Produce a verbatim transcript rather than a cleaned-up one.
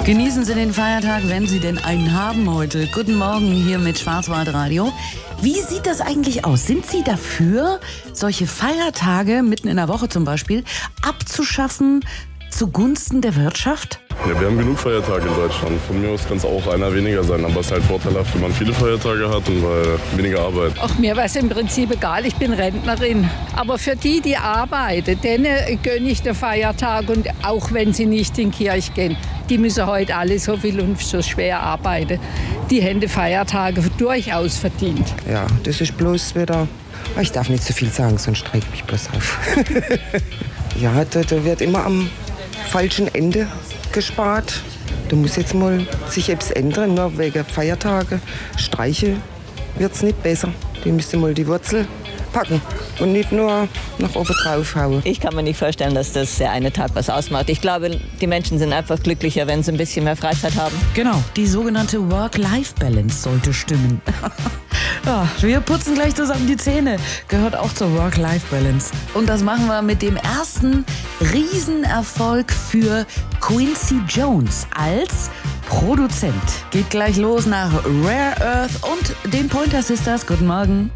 Genießen Sie den Feiertag, wenn Sie denn einen haben heute. Guten Morgen hier mit Schwarzwaldradio. Wie sieht das eigentlich aus? Sind Sie dafür, solche Feiertage, mitten in der Woche zum Beispiel, abzuschaffen zugunsten der Wirtschaft? Ja, wir haben genug Feiertage in Deutschland. Von mir aus kann es auch einer weniger sein, aber es ist halt vorteilhaft, wenn man viele Feiertage hat und weil weniger Arbeit. Ach, mir war es im Prinzip egal, ich bin Rentnerin. Aber für die, die arbeiten, denen gönne ich den Feiertag und auch wenn sie nicht in die Kirche gehen. Die müssen heute alle so viel und so schwer arbeiten. Die haben die Feiertage durchaus verdient. Ja, das ist bloß wieder... Ich darf nicht zu viel sagen, sonst trägt mich bloß auf. Ja, da, da wird immer am falschen Ende gespart. Da muss jetzt mal sich etwas ändern, nur wegen Feiertage. Streiche wird es nicht besser. Die müsste mal die Wurzel packen und nicht nur nach oben drauf hauen. Ich kann mir nicht vorstellen, dass das der eine Tag was ausmacht. Ich glaube, die Menschen sind einfach glücklicher, wenn sie ein bisschen mehr Freizeit haben. Genau, die sogenannte Work-Life-Balance sollte stimmen. Ja, wir putzen gleich zusammen die Zähne. Gehört auch zur Work-Life-Balance. Und das machen wir mit dem ersten Riesenerfolg für Quincy Jones als Produzent. Geht gleich los nach Rare Earth und den Pointer Sisters. Guten Morgen.